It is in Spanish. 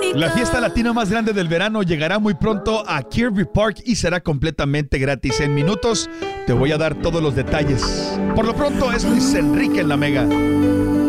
La fiesta latina más grande del verano llegará muy pronto a Kirby Park y será completamente gratis. En minutos te voy a dar todos los detalles. Por lo pronto es Luis Enrique en La Mega.